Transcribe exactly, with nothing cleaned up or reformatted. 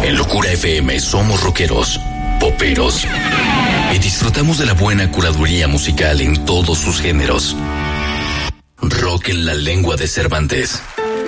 En Locura F M somos rockeros, poperos y disfrutamos de la buena curaduría musical en todos sus géneros. Rock en la lengua de Cervantes.